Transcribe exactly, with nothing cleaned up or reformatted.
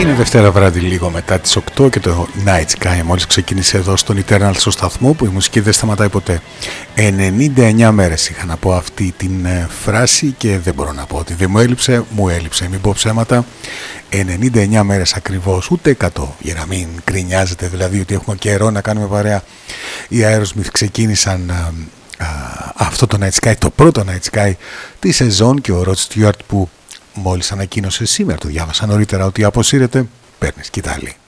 Είναι Δευτέρα βράδυ λίγο μετά τις οκτώ και το Night Sky μόλις ξεκίνησε εδώ στον Eternal στο σταθμό που η μουσική δεν σταματάει ποτέ. ενενήντα εννιά μέρες είχα να πω αυτή την ε, φράση και δεν μπορώ να πω ότι δεν μου έλειψε, μου έλειψε, μην πω ψέματα. ενενήντα εννιά μέρες ακριβώς, ούτε εκατό, για να μην κρινιάζετε δηλαδή ότι έχουμε καιρό να κάνουμε παρέα. Οι Aerosmith ξεκίνησαν ε, ε, αυτό το Night Sky, το πρώτο Night Sky τη σεζόν, και ο Rod Stewart που μόλις ανακοίνωσε σήμερα, το διάβασα νωρίτερα, ότι αποσύρεται, παίρνει σκητάλη.